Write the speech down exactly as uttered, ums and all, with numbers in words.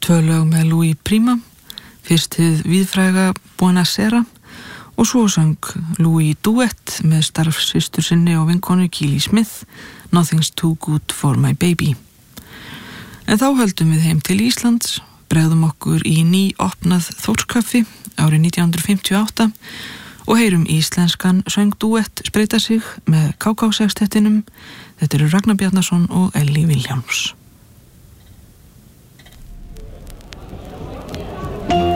tvö lög með Louis Prima, fyrst hið víðfræga Buonasera og svo söng Louis duett með starfssystur sinni og vinkonu Keely Smith, Nothing's Too Good for My Baby. En þá höldum við heim til Íslands, bregðum okkur í ný opnað Þórskaffi árið nítján hundruð fimmtíu og átta og heyrum íslenskan söngdúett spreyta sig með K K sextettinum. Þetta eru Ragnar Bjarnason og Ellý Vilhjálms.